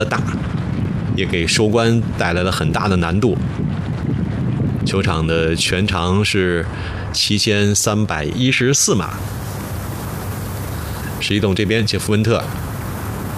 大，也给收官带来了很大的难度。球场的全长是7314码。11洞这边，杰夫温特